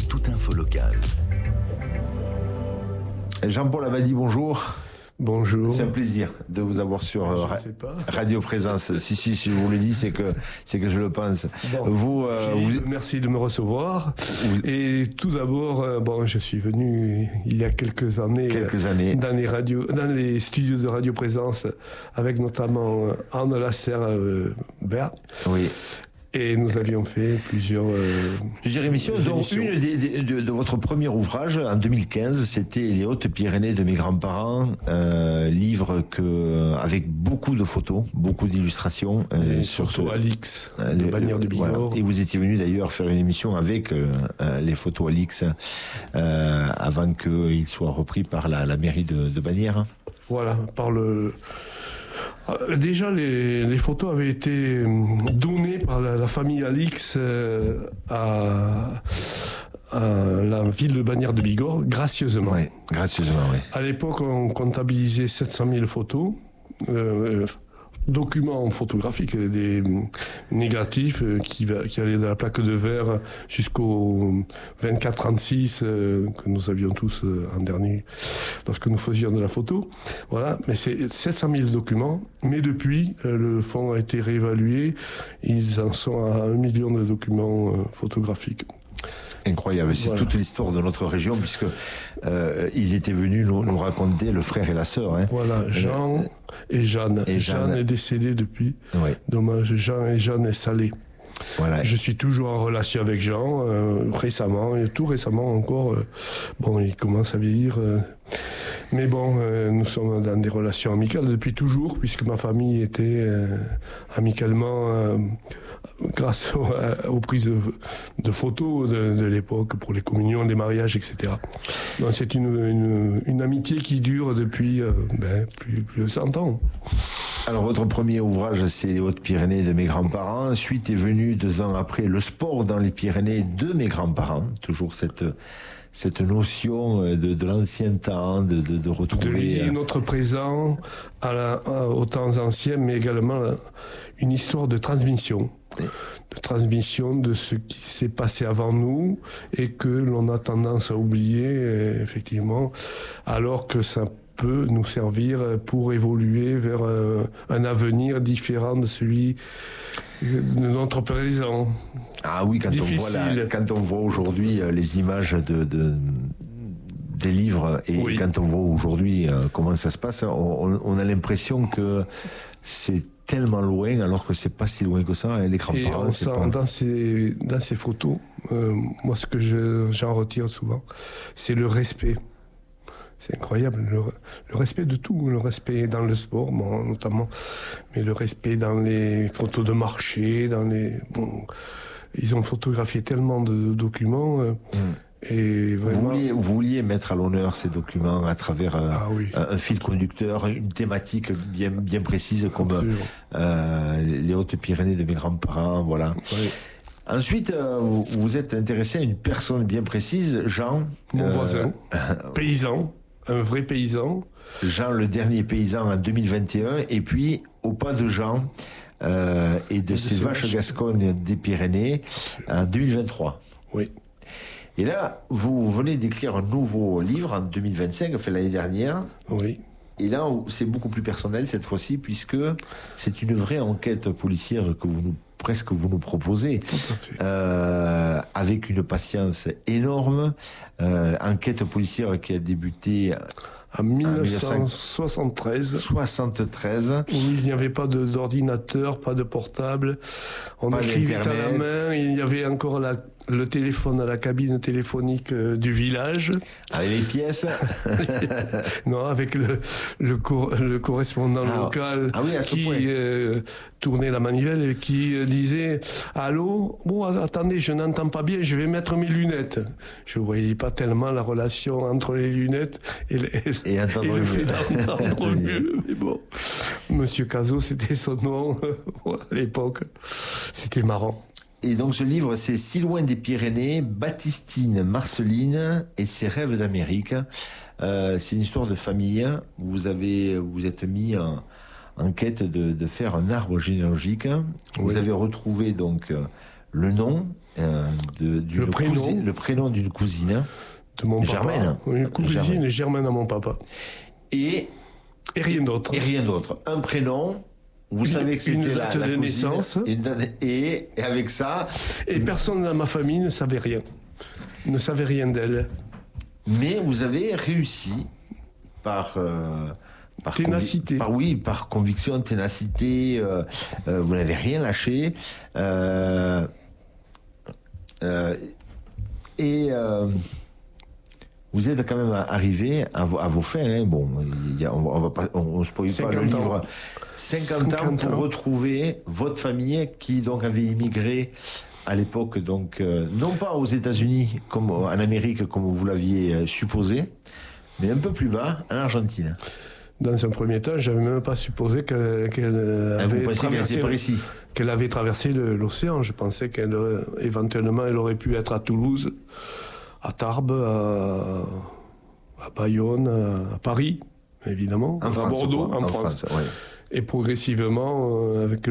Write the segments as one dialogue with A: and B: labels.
A: toute info locale.
B: Jean-Paul Abadie, bonjour.
C: Bonjour.
B: C'est un plaisir de vous avoir sur Radio Présence. Si, je vous le dis, c'est que je le pense.
C: Bon, merci de me recevoir. Et tout d'abord, je suis venu il y a quelques années dans les studios de Radio Présence, avec notamment Anne Lasserre-Bert.
B: Oui.
C: Et nous avions fait plusieurs
B: émissions, dont une de votre premier ouvrage en 2015, c'était Les Hautes-Pyrénées de mes grands-parents, livre avec beaucoup de photos, beaucoup d'illustrations
C: sur Alix, de Bagnères de Bigorre.
B: Voilà. Et vous étiez venu d'ailleurs faire une émission avec les photos Alix avant qu'ils soient repris par la mairie de Bagnères.
C: Voilà, déjà, les photos avaient été données par la famille Alix à la ville de Bagnères de Bigorre, gracieusement.
B: Oui, gracieusement, oui.
C: À l'époque, on comptabilisait 700 000 photos, documents photographiques, des négatifs qui allaient de la plaque de verre jusqu'au 24-36 que nous avions tous en dernier lorsque nous faisions de la photo. Voilà, mais c'est 700 000 documents. Mais depuis, le fonds a été réévalué. Ils en sont à 1 million de documents photographiques.
B: Incroyable, c'est toute l'histoire de notre région, puisque ils étaient venus nous raconter le frère et la sœur. Hein.
C: Voilà, Jean et Jeanne. Jeanne est décédée depuis.
B: Oui.
C: Dommage, Jean et Jeanne est salée.
B: Voilà.
C: Je suis toujours en relation avec Jean, récemment, et tout récemment encore. Il commence à vieillir. Mais nous sommes dans des relations amicales depuis toujours, puisque ma famille était amicalement... grâce aux prises de photos de l'époque pour les communions, les mariages, etc. Donc c'est une amitié qui dure depuis plus de 100 ans.
B: Alors votre premier ouvrage, c'est Les Hautes-Pyrénées de mes grands-parents. Ensuite est venu 2 ans après Le sport dans les Pyrénées de mes grands-parents. Toujours cette notion de l'ancien temps, de retrouver...
C: De lier notre présent aux temps anciens, mais également une histoire de transmission. De transmission de ce qui s'est passé avant nous et que l'on a tendance à oublier, effectivement, alors que ça peut nous servir pour évoluer vers un avenir différent de celui de notre présent.
B: Ah oui, quand on voit aujourd'hui les images des livres et quand on voit aujourd'hui comment ça se passe, on a l'impression que c'est tellement loin, alors que c'est pas si loin que ça. Les grands-parents,
C: dans ces photos, moi ce que j'en retire souvent, c'est le respect. C'est incroyable, le respect de tout, le respect dans le sport, notamment, mais le respect dans les photos de marché, ils ont photographié tellement de documents. Et vraiment...
B: Vous vouliez mettre à l'honneur ces documents à travers un fil conducteur, une thématique bien précise comme les Hautes-Pyrénées de mes grands-parents, voilà. Oui. Ensuite, vous vous êtes intéressé à une personne bien précise, Jean.
C: Mon voisin, paysan, un vrai paysan.
B: Jean, le dernier paysan en 2021, et puis au pas de Jean et de ces vaches gascognes des Pyrénées en 2023.
C: Oui.
B: Et là, vous venez d'écrire un nouveau livre en 2025, l'année dernière.
C: Oui.
B: Et là, c'est beaucoup plus personnel cette fois-ci, puisque c'est une vraie enquête policière que vous nous proposez.
C: Tout à fait.
B: Avec une patience énorme. Enquête policière qui a débuté...
C: En 1973.
B: 73.
C: Où il n'y avait pas d'ordinateur, pas de portable. On écrivait à la main. Il y avait encore le téléphone à la cabine téléphonique du village.
B: Avec les pièces.
C: Non, avec le correspondant local qui tournait la manivelle et qui disait « Allô ? Bon, attendez, je n'entends pas bien, je vais mettre mes lunettes. » Je ne voyais pas tellement la relation entre les lunettes et le fait d'entendre mieux. Mais bon, Monsieur Cazot, c'était son nom à l'époque. C'était marrant.
B: Et donc ce livre, c'est Si loin des Pyrénées, Baptistine Marceline et ses rêves d'Amérique. C'est une histoire de famille. Vous êtes mis en quête de faire un arbre généalogique. Vous avez retrouvé donc le nom, le prénom d'une cousine.
C: De mon
B: Germaine.
C: Papa. Une cousine Germaine à mon papa.
B: Et
C: rien d'autre.
B: Et rien d'autre. Un prénom. Vous savez que c'était la
C: cousine, naissance.
B: Et avec ça.
C: Et personne dans ma famille ne savait rien. Ne savait rien d'elle.
B: Mais vous avez réussi par
C: ténacité.
B: Par conviction, ténacité. Vous n'avez rien lâché. Vous êtes quand même arrivé à vos fins. Hein. Bon, on ne spoile pas le livre. 50 ans pour retrouver votre famille qui donc avait immigré à l'époque, donc non pas aux États-Unis comme en Amérique comme vous l'aviez supposé, mais un peu plus bas, en Argentine.
C: Dans un premier temps, je n'avais même pas supposé qu'elle avait traversé l'océan. Je pensais qu'éventuellement elle aurait pu être à Toulouse, à Tarbes, à Bayonne, à Paris, évidemment, à Bordeaux, en France.
B: Ouais.
C: Et progressivement, avec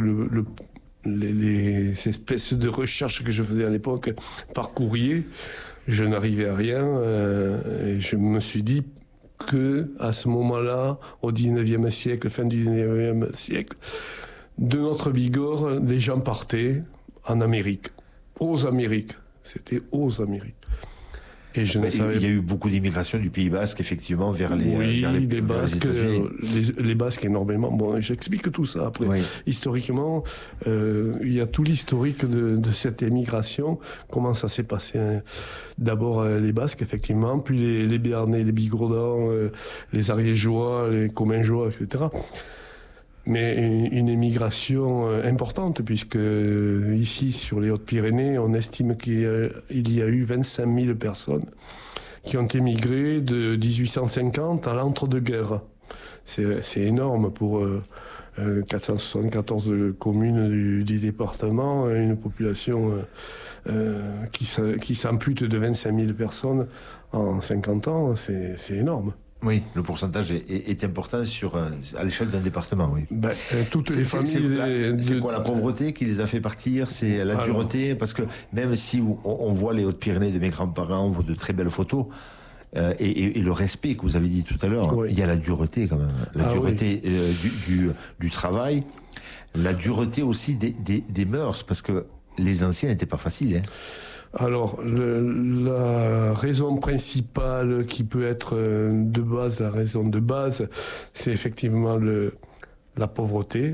C: les espèces de recherches que je faisais à l'époque par courrier, je n'arrivais à rien. Et je me suis dit que à ce moment-là, au 19e siècle, fin du 19e siècle, de notre Bigorre, les gens partaient en Amérique, aux Amériques. C'était aux Amériques. Et je ne savais...
B: Il y a eu beaucoup d'immigration du Pays Basque, effectivement, vers les
C: Basques, les Basques énormément. Bon, j'explique tout ça après. Oui. Historiquement, il y a tout l'historique de cette émigration, comment ça s'est passé. Hein. D'abord les Basques, effectivement, puis les Béarnais, les Bigourdans, les Ariégeois, les Commingeois, etc. Mais une émigration importante, puisque ici, sur les Hautes-Pyrénées, on estime qu'il y a eu 25 000 personnes qui ont émigré de 1850 à l'entre-deux-guerres. C'est énorme pour 474 communes du département, une population qui s'ampute de 25 000 personnes en 50 ans, c'est énorme.
B: Oui, le pourcentage est important à l'échelle d'un département, oui.
C: Toutes les familles...
B: C'est quoi la pauvreté qui les a fait partir? C'est la dureté? Parce que même si on voit les Hautes-Pyrénées de mes grands-parents, on voit de très belles photos, et le respect que vous avez dit tout à l'heure, oui. Il y a la dureté quand même. La dureté du travail, la dureté aussi des mœurs, parce que les anciens n'étaient pas faciles, hein.
C: Alors, la raison principale qui peut être de base, la raison de base, c'est effectivement la pauvreté.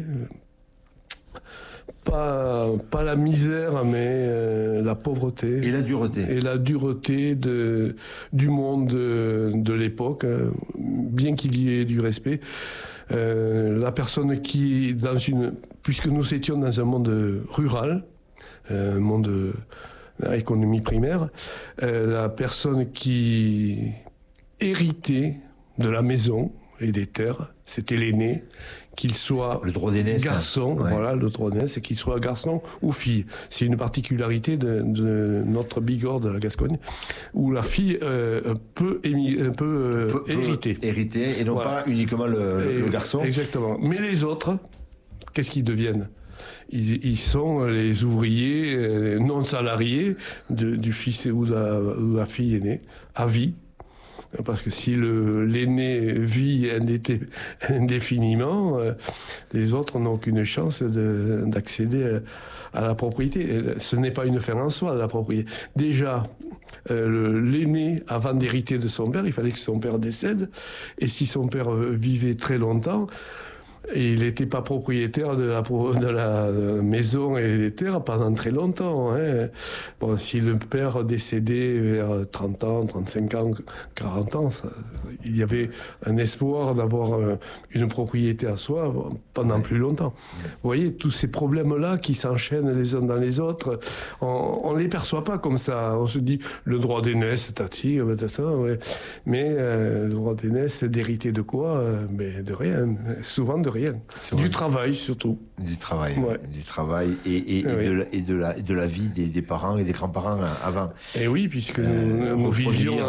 C: Pas la misère, mais la pauvreté.
B: Et la dureté.
C: Et la dureté du monde de l'époque, bien qu'il y ait du respect. La personne qui, puisque nous étions dans un monde rural, un monde... économie primaire, la personne qui héritait de la maison et des terres, c'était l'aîné, qu'il soit
B: le droit d'aînesse,
C: garçon, voilà, le droit d'aînesse, et qu'il soit garçon ou fille. C'est une particularité de notre Bigorre de la Gascogne, où la fille peut hériter.
B: Hériter, et non pas uniquement le garçon.
C: Exactement. Mais les autres, qu'est-ce qu'ils deviennent ? Ils sont les ouvriers non salariés du fils ou de la fille aînée, à vie. Parce que si l'aîné vit indéfiniment, les autres n'ont aucune chance d'accéder à la propriété. Ce n'est pas une fin en soi, la propriété. Déjà, l'aîné, avant d'hériter de son père, il fallait que son père décède. Et si son père vivait très longtemps, et il n'était pas propriétaire de la maison et des terres pendant très longtemps. Hein. Bon, si le père décédait vers 30 ans, 35 ans, 40 ans, il y avait un espoir d'avoir une propriété à soi pendant plus longtemps. Vous voyez, tous ces problèmes-là qui s'enchaînent les uns dans les autres, on ne les perçoit pas comme ça. On se dit, le droit d'aînesse, tati, ouais. Mais le droit d'aînesse, d'hériter de quoi? Mais de rien, souvent de rien. Du travail surtout.
B: Du travail, du travail et de la vie des parents et des grands-parents avant.
C: Et oui, puisque nous vivions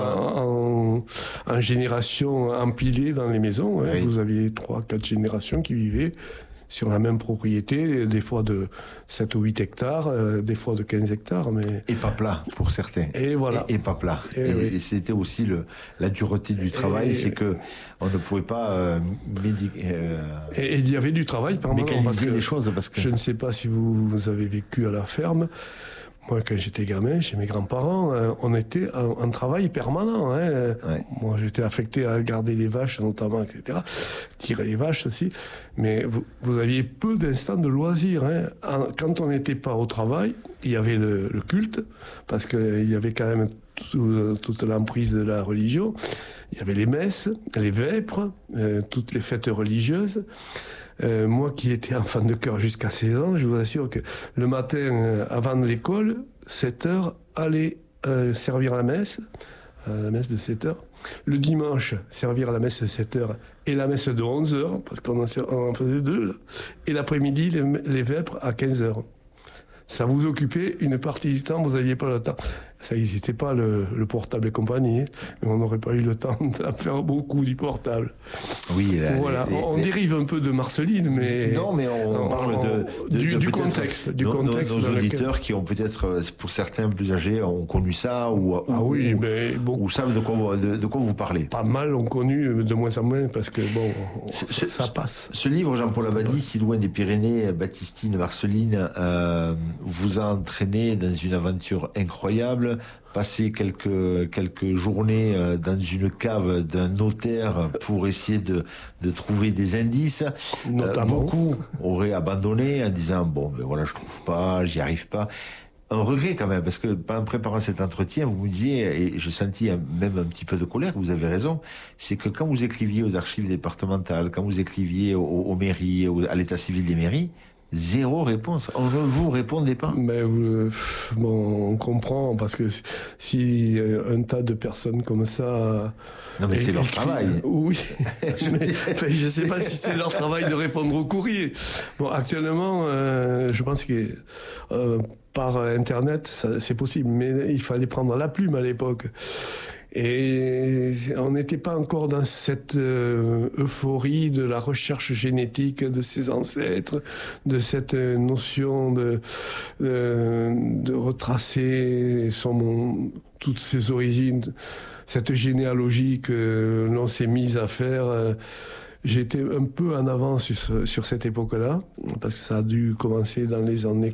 C: en génération empilée dans les maisons. Hein. Vous aviez 3-4 générations qui vivaient sur la même propriété, des fois de 7 ou 8 hectares, des fois de 15 hectares. Mais...
B: Et pas plat pour certains.
C: Et voilà.
B: Et pas plat. Et c'était aussi la dureté du travail, c'est que on ne pouvait pas
C: et il y avait du travail permanent.
B: Mécaniser les choses parce que...
C: Je ne sais pas si vous avez vécu à la ferme. Moi, quand j'étais gamin, chez mes grands-parents, on était en travail permanent. Hein. Ouais. Moi, j'étais affecté à garder les vaches, notamment, etc. Tirer les vaches aussi. Mais vous aviez peu d'instants de loisirs. Hein. Quand on n'était pas au travail, il y avait le culte, parce qu'il y avait quand même toute l'emprise de la religion. Il y avait les messes, les vêpres, toutes les fêtes religieuses. Moi qui étais enfant de chœur jusqu'à 16 ans, je vous assure que le matin, avant l'école, 7h, aller servir la messe de 7h. Le dimanche, servir à la messe de 7h et la messe de 11h, parce qu'on en faisait deux. Là. Et l'après-midi, les vêpres à 15h. Ça vous occupait une partie du temps, vous n'aviez pas le temps. Ça n'existait pas le portable et compagnie, mais on n'aurait pas eu le temps d'en faire beaucoup du portable.
B: Oui,
C: voilà. On dérive un peu de Marceline, mais...
B: Non, mais on parle
C: du contexte. Du contexte
B: nos auditeurs qui ont peut-être, pour certains plus âgés, ont connu ça, ou savent de quoi vous parlez.
C: Pas mal ont connu, de moins en moins, parce que bon, ça passe.
B: Ce livre, Jean-Paul Abadie, Si loin des Pyrénées, Baptistine, Marceline, vous a entraîné dans une aventure incroyable, passer quelques journées dans une cave d'un notaire pour essayer de trouver des indices.
C: Notamment.
B: Beaucoup auraient abandonné en disant bon ben voilà, je trouve pas, j'y arrive pas. Un regret quand même, parce que en préparant cet entretien, vous me disiez, et j'ai senti même un petit peu de colère, vous avez raison, c'est que quand vous écriviez aux archives départementales, quand vous écriviez aux mairies, à l'état civil des mairies, zéro réponse. On ne vous répondait pas.
C: Mais bon, on comprend, parce que si un tas de personnes comme ça...
B: Non, mais c'est leur travail.
C: Oui. Mais je ne sais pas si c'est leur travail de répondre au courrier. Bon, actuellement, je pense que par Internet, c'est possible. Mais il fallait prendre la plume à l'époque. Et on n'était pas encore dans cette euphorie de la recherche génétique de ses ancêtres, de cette notion de retracer toutes ses origines, cette généalogie que l'on s'est mise à faire. J'étais un peu en avance sur cette époque-là, parce que ça a dû commencer dans les années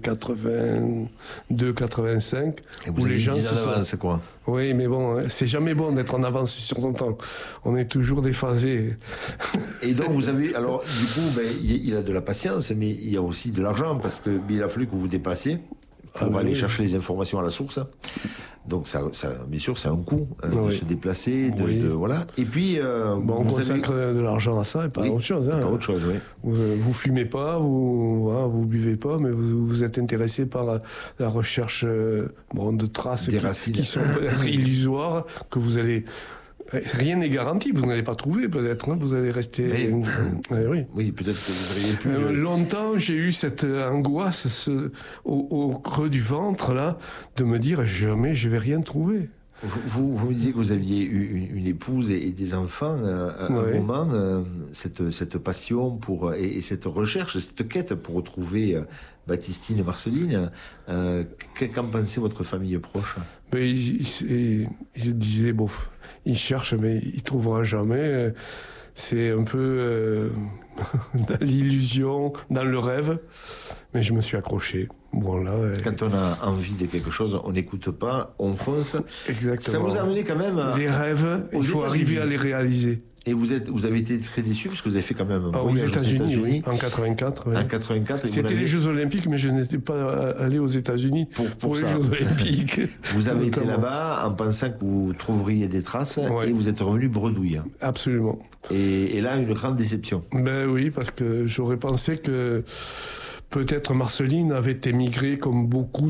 C: 82-85.
B: Et vous avez 10 ans d'avance, quoi.
C: Oui, mais bon, c'est jamais bon d'être en avance sur son temps. On est toujours déphasé.
B: Et donc, vous avez... Alors, du coup, il a de la patience, mais il y a aussi de l'argent, parce qu'il a fallu que vous vous déplaciez pour aller chercher les informations à la source. Donc ça bien sûr, c'est un coût de se déplacer, voilà. Et puis
C: on consacre de l'argent à ça et pas à autre chose. Hein.
B: Pas autre chose, oui.
C: Vous fumez pas, vous buvez pas, mais vous êtes intéressé par la recherche de traces qui sont peut-être illusoires, que vous allez... Rien n'est garanti, vous n'allez pas trouver peut-être, hein, vous allez rester...
B: Oui, peut-être que vous auriez pu...
C: Longtemps, j'ai eu cette angoisse au creux du ventre, là, de me dire jamais je vais rien trouver.
B: Vous me disiez que vous aviez eu une épouse et des enfants à un moment, cette passion et cette recherche, cette quête pour retrouver Baptistine et Marceline. Qu'en pensait votre famille proche?
C: Il disait, il cherche mais il trouvera jamais. C'est un peu dans l'illusion, dans le rêve. Mais je me suis accroché.
B: Quand on a envie de quelque chose, on n'écoute pas, on fonce.
C: Exactement.
B: Ça vous a amené quand même...
C: Les rêves, il faut arriver à les réaliser.
B: Et vous avez été très déçu parce que vous avez fait quand même un voyage aux États-Unis.
C: En 84.
B: En 84.
C: C'était les Jeux Olympiques, mais je n'étais pas allé aux États-Unis pour les Jeux Olympiques.
B: Vous avez été là-bas en pensant que vous trouveriez des traces et vous êtes revenu bredouille.
C: Absolument.
B: Et là, une grande déception.
C: Ben oui, parce que j'aurais pensé que peut-être Marceline avait émigré comme beaucoup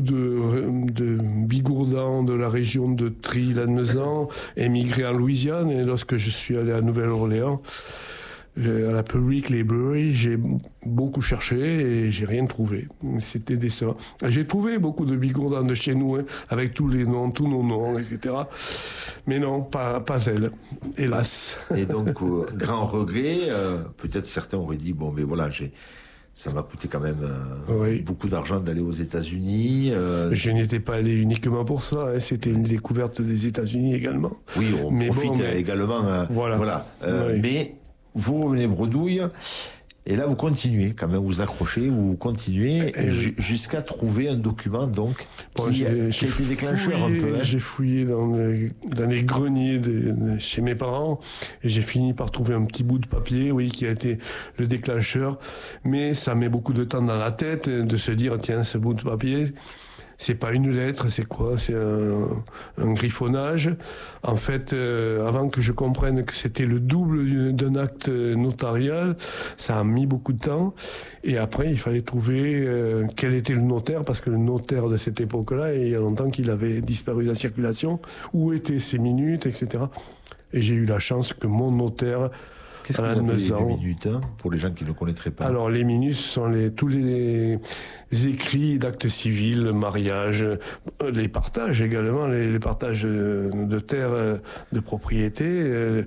C: de bigourdans de la région de Tri-Lannemezan, émigré en Louisiane. Et lorsque je suis allé à Nouvelle-Orléans, à la Public Library, j'ai beaucoup cherché et j'ai rien trouvé. C'était décevant. J'ai trouvé beaucoup de bigourdans de chez nous, avec tous nos noms, etc. Mais non, pas elle, hélas.
B: Et donc, grand regret, peut-être certains auraient dit, bon, mais voilà, Ça m'a coûté quand même beaucoup d'argent d'aller aux États-Unis.
C: Je n'étais pas allé uniquement pour ça, hein. C'était une découverte des États-Unis également.
B: Oui, on profite également. Voilà. Mais vous revenez bredouille, et là vous continuez quand même, vous accrochez, vous continuez jusqu'à trouver un document donc qui a été déclencheur un peu.
C: J'ai fouillé dans les greniers chez mes parents et j'ai fini par trouver un petit bout de papier, qui a été le déclencheur. Mais ça met beaucoup de temps dans la tête de se dire tiens, ce bout de papier, c'est pas une lettre, c'est quoi? C'est un griffonnage. En fait, avant que je comprenne que c'était le double d'un acte notarial, ça a mis beaucoup de temps. Et après, il fallait trouver quel était le notaire, parce que le notaire de cette époque-là, il y a longtemps qu'il avait disparu de la circulation, où étaient ses minutes, etc. Et j'ai eu la chance que mon notaire...
B: Qu'est-ce que vous appelez les minutes, pour les gens qui ne connaîtraient pas?
C: Alors, les minutes, ce sont tous les écrits d'actes civils, mariage, les partages également, les partages de terres, de propriété,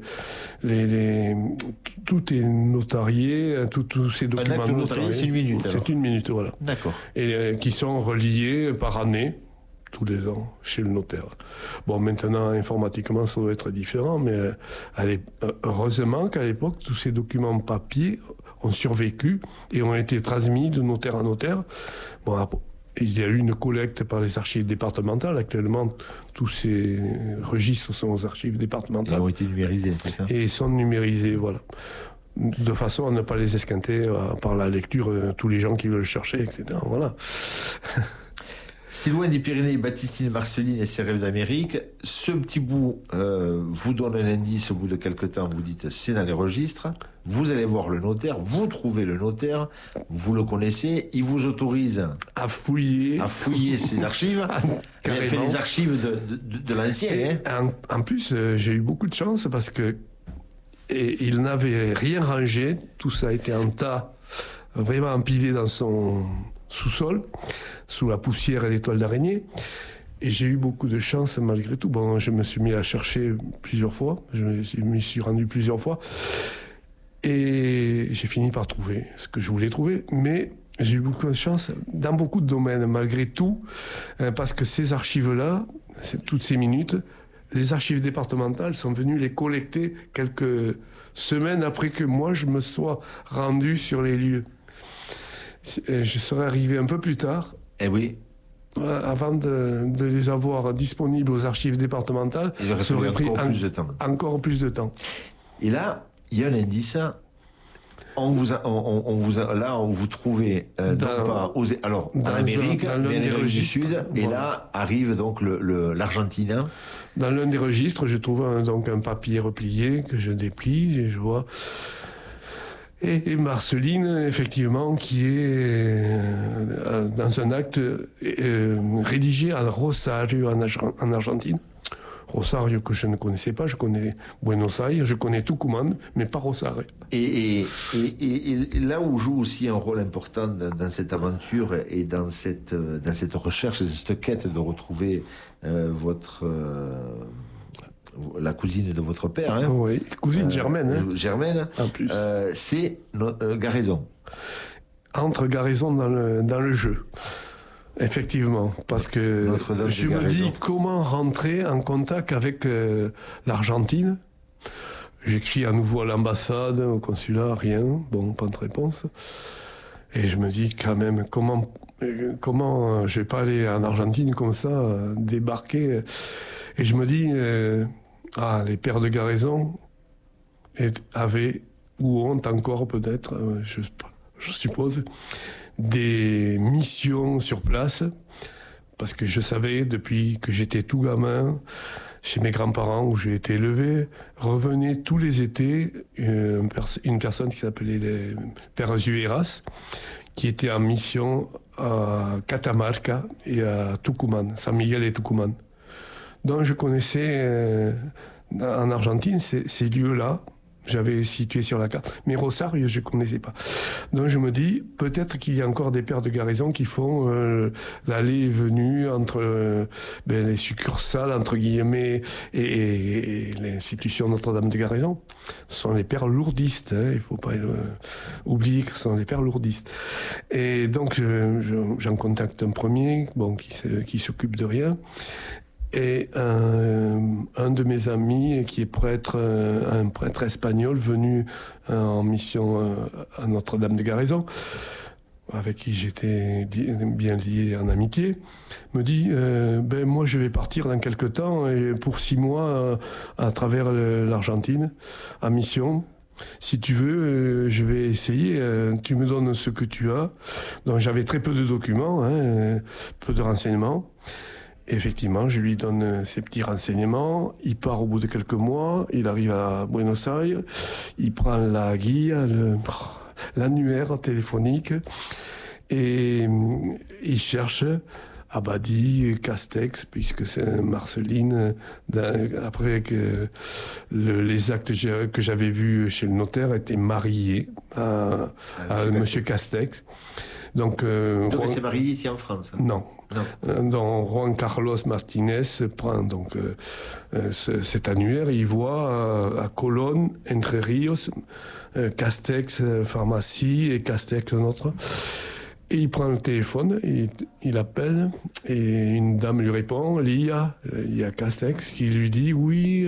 C: tout est notarié, tous ces documents.
B: Un acte notarié, c'est une minute, alors.
C: C'est une minute, voilà.
B: D'accord.
C: Et qui sont reliés par année, tous les ans, chez le notaire. Bon, maintenant, informatiquement, ça doit être différent, mais heureusement qu'à l'époque, tous ces documents papier ont survécu et ont été transmis de notaire à notaire. Bon, il y a eu une collecte par les archives départementales. Actuellement, tous ces registres sont aux archives départementales.
B: Ils ont été numérisés, c'est ça?
C: Et ils sont numérisés, voilà. De façon à ne pas les esquinter par la lecture, tous les gens qui veulent chercher, etc. Voilà.
B: Si loin des Pyrénées, Baptistine Marceline et ses rêves d'Amérique, ce petit bout vous donne un indice au bout de quelques temps, vous dites c'est dans les registres, vous allez voir le notaire, vous trouvez le notaire, vous le connaissez, il vous autorise
C: à fouiller
B: ses archives, il a fait les archives de l'ancien.
C: En plus, j'ai eu beaucoup de chance parce que il n'avait rien rangé, tout ça a été en tas, vraiment empilé dans son sous-sol, sous la poussière et les toiles d'araignée. Et j'ai eu beaucoup de chance malgré tout. Bon, je me suis mis à chercher plusieurs fois, je m'y suis rendu plusieurs fois, et j'ai fini par trouver ce que je voulais trouver. Mais j'ai eu beaucoup de chance dans beaucoup de domaines, malgré tout, parce que ces archives-là, toutes ces minutes, les archives départementales sont venues les collecter quelques semaines après que moi je me sois rendu sur les lieux. Je serais arrivé un peu plus tard.
B: Eh oui.
C: Avant de les avoir disponibles aux archives départementales,
B: ça aurait pris
C: encore plus de temps.
B: Et là, il y a un indice. On vous trouvez en Amérique, mais en Amérique du Sud, et là arrive donc l'Argentine.
C: Dans l'un des registres, je trouve donc un papier replié que je déplie et je vois. Et Marceline, effectivement, qui est dans un acte rédigé à Rosario, en Argentine. Rosario que je ne connaissais pas, je connais Buenos Aires, je connais Tucumán, mais pas Rosario.
B: Et là où joue aussi un rôle important dans cette aventure et dans cette recherche, cette quête de retrouver la cousine de votre père, hein,
C: oui, cousine Germaine.
B: Germaine, en plus. C'est Garaison.
C: Entre Garaison dans le jeu. Effectivement, parce que je me dis comment rentrer en contact avec l'Argentine. J'écris à nouveau à l'ambassade, au consulat, rien, bon, pas de réponse. Et je me dis quand même comment je vais pas aller en Argentine comme ça, débarquer. Et je me dis, les pères de Garaison avaient, ou ont encore peut-être, je suppose, des missions sur place, parce que je savais depuis que j'étais tout gamin, chez mes grands-parents où j'ai été élevé, revenait tous les étés une personne qui s'appelait les Pères Ueras, qui était en mission à Catamarca et à Tucumán, San Miguel et Tucumán. Donc je connaissais en Argentine ces lieux-là. j'avais situé sur la carte. Mais Rossarieu, je ne connaissais pas. Donc je me dis, peut-être qu'il y a encore des pères de garnison qui font l'aller et venue entre les succursales, entre guillemets, et l'institution Notre-Dame de Garnison. Ce sont les pères lourdistes, hein, il ne faut pas oublier que ce sont les pères lourdistes. Et donc j'en contacte un premier, qui s'occupe de rien. Et un de mes amis qui est prêtre, un prêtre espagnol venu en mission à Notre-Dame de Garnison, avec qui j'étais bien lié en amitié, me dit moi je vais partir dans quelque temps et pour 6 mois à travers l'Argentine en mission. Si tu veux, je vais essayer. Tu me donnes ce que tu as. Donc j'avais très peu de documents, peu de renseignements. Effectivement, je lui donne ces petits renseignements. Il part au bout de quelques mois. Il arrive à Buenos Aires. Il prend la guille, l'annuaire téléphonique. Et il cherche Abadie, Castex, puisque c'est Marceline. Après que les actes que j'avais vus chez le notaire étaient mariés à Monsieur Castex. Donc
B: c'est marié ici en France.
C: Non. Donc Juan Carlos Martinez prend donc cet annuaire et il voit à Colón, Entre Ríos, Castex pharmacie et Castex notre. Et il prend le téléphone, il appelle et une dame lui répond, Lia Castex, qui lui dit oui.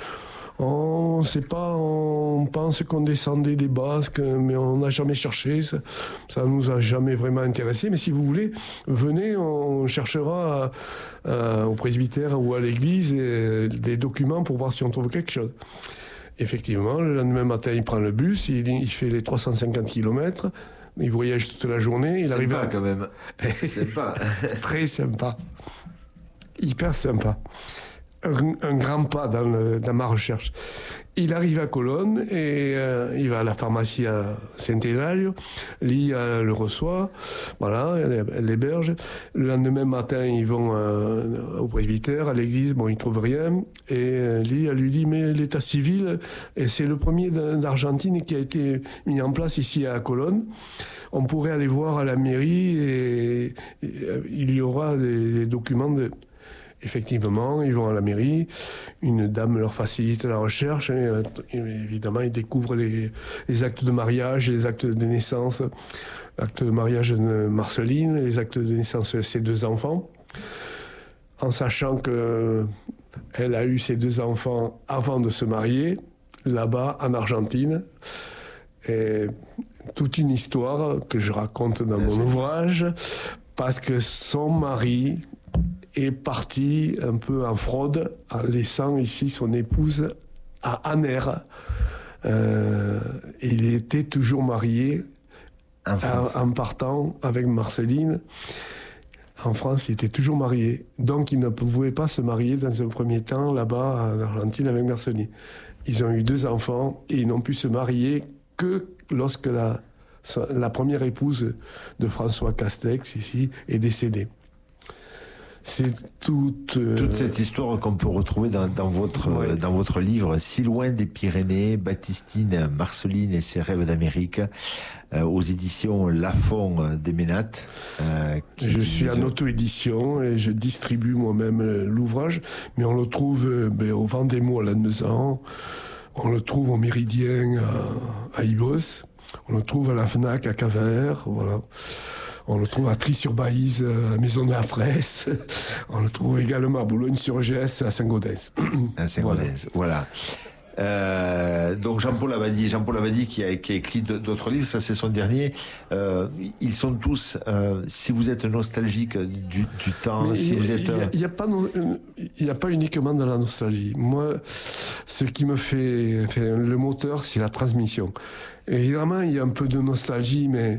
C: On sait pas, on pense qu'on descendait des Basques, mais on n'a jamais cherché, ça nous a jamais vraiment intéressé. Mais si vous voulez, venez, on cherchera au presbytère ou à l'église des documents pour voir si on trouve quelque chose. Effectivement, le lendemain matin, il prend le bus, il fait les 350 km, il voyage toute la journée. Il arrive
B: quand même. Sympa.
C: Très sympa. Hyper sympa. Un grand pas dans ma recherche. Il arrive à Colón et il va à la pharmacie à Saint-Hilario. Lia le reçoit, voilà, elle l'héberge. Le lendemain matin, ils vont au presbytère, à l'église, ils ne trouvent rien. Et Lia lui dit, mais l'état civil, et c'est le premier d'Argentine qui a été mis en place ici à Colón. On pourrait aller voir à la mairie et il y aura des documents de... Effectivement, ils vont à la mairie, une dame leur facilite la recherche, et évidemment, ils découvrent les actes de mariage, les actes de naissance, l'acte de mariage de Marceline, les actes de naissance de ses 2 enfants, en sachant qu'elle a eu ses 2 enfants avant de se marier, là-bas, en Argentine. Et toute une histoire que je raconte dans mon ouvrage, parce que son mari est parti un peu en fraude en laissant ici son épouse à Aner. Il était toujours marié en partant avec Marceline. En France, il était toujours marié. Donc, il ne pouvait pas se marier dans un premier temps là-bas en Argentine avec Marceline. Ils ont eu 2 enfants et ils n'ont pu se marier que lorsque la première épouse de François Castex ici est décédée. C'est toute
B: cette histoire qu'on peut retrouver dans votre livre, Si loin des Pyrénées, Baptistine, Marceline et ses rêves d'Amérique, aux éditions Lafon des Ménates.
C: Je suis en auto-édition et je distribue moi-même l'ouvrage, mais on le trouve au Vendémo à Lannemezan, on le trouve au Méridien à Ibos, on le trouve à la FNAC à Cavert, voilà. On le trouve à Trie-sur-Baïse, à Maison de la Presse. On le trouve également à Boulogne-sur-Gesse, à Saint-Gaudens.
B: À Saint-Gaudens, voilà. Donc Jean-Paul Abadie qui a écrit d'autres livres, ça c'est son dernier. Ils sont tous, si vous êtes nostalgique du temps, si vous êtes...
C: Il n'y a pas uniquement de la nostalgie. Moi, ce qui me fait le moteur, c'est la transmission. Évidemment, il y a un peu de nostalgie, mais...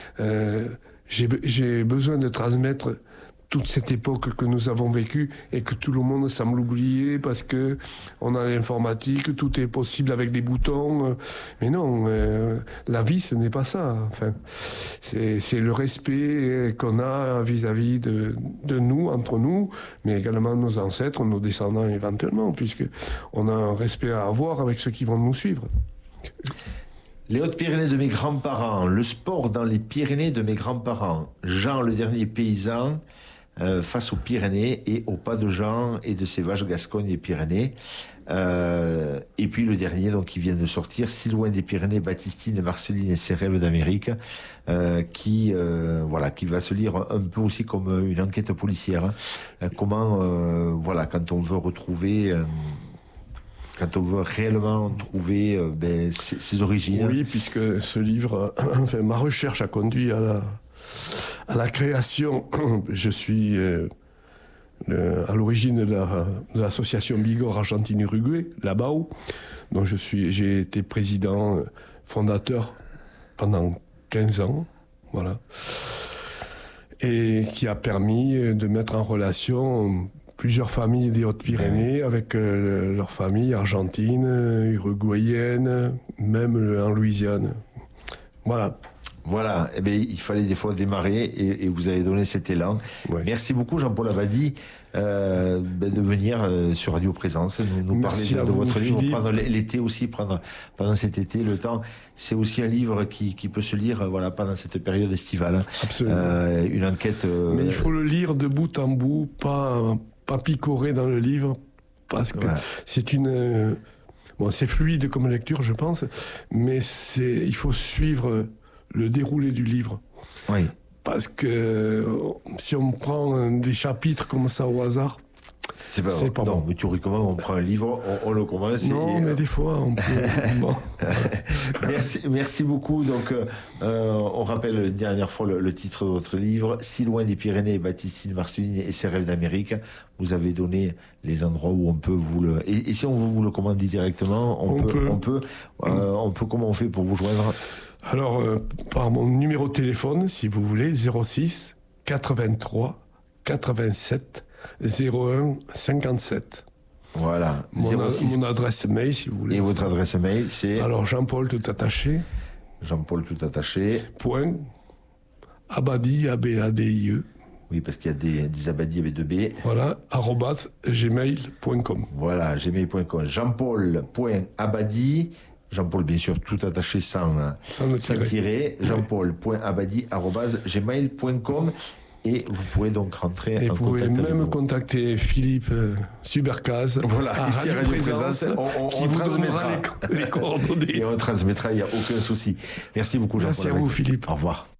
C: J'ai besoin de transmettre toute cette époque que nous avons vécue et que tout le monde semble oublier parce que on a l'informatique, tout est possible avec des boutons. Mais non, la vie, ce n'est pas ça. Enfin, c'est le respect qu'on a vis-à-vis de nous, entre nous, mais également nos ancêtres, nos descendants éventuellement, puisque on a un respect à avoir avec ceux qui vont nous suivre.
B: Les Hautes-Pyrénées de mes grands-parents, le sport dans les Pyrénées de mes grands-parents, Jean le dernier paysan face aux Pyrénées et au pas de Jean et de ses vaches Gascogne et Pyrénées. Et puis le dernier donc qui vient de sortir, Si loin des Pyrénées, Baptistine, Marceline et ses rêves d'Amérique, qui va se lire un peu aussi comme une enquête policière. Comment quand on veut retrouver quand on veut réellement trouver ses origines.
C: Oui, puisque ce livre, ma recherche a conduit à la création. Je suis à l'origine de l'association Bigorre Argentine-Uruguay, la BAU, dont j'ai été président fondateur pendant 15 ans, voilà, et qui a permis de mettre en relation plusieurs familles des Hautes-Pyrénées avec leurs familles argentines, uruguayennes, même en Louisiane. Voilà.
B: Voilà, il fallait des fois démarrer et vous avez donné cet élan. Ouais. Merci beaucoup Jean-Paul Abadie de venir sur Radio Présence, nous parler de votre livre, prendre l'été aussi, pendant cet été, le temps. C'est aussi un livre qui peut se lire pendant cette période estivale.
C: Absolument.
B: Une enquête...
C: Mais il faut le lire de bout en bout, pas picorer dans le livre, parce que c'est c'est fluide comme lecture, je pense, mais il faut suivre le déroulé du livre.
B: Oui.
C: Parce que si on prend des chapitres comme ça au hasard,
B: c'est pas bon. Mais tu recommandes, on prend un livre, on le commence.
C: Non, mais des fois, on peut... bon.
B: Merci beaucoup. Donc, on rappelle une dernière fois le titre de votre livre, Si loin des Pyrénées, Baptistine, Marceline et ses rêves d'Amérique. Vous avez donné les endroits où on peut vous le... Et si on veut vous le commander directement, on peut. Comment on fait pour vous joindre ?
C: Alors, par mon numéro de téléphone, si vous voulez, 06 83 87 01 57.
B: Voilà.
C: Mon adresse mail, si vous voulez.
B: Et votre adresse mail, c'est...
C: Alors, Jean-Paul tout attaché.
B: Jean-Paul tout attaché.
C: Point. Abadie, A-B-A-D-I-E.
B: Oui, parce qu'il y a des Abadie avec 2 B.
C: Voilà, @gmail.com.
B: Voilà, gmail.com. Jean-Paul.abadie. Jean-Paul, bien sûr, tout attaché sans tirer. Jean-Paul.abadie@gmail.com. Et vous pourrez donc rentrer en contact.
C: Et vous pouvez même contacter Philippe Subercaz.
B: Voilà, ici à Radio Présence,
C: qui vous donnera les coordonnées.
B: Et on transmettra, il n'y a aucun souci. Merci beaucoup, Jean-Paul.
C: Merci à vous, Philippe.
B: Au revoir.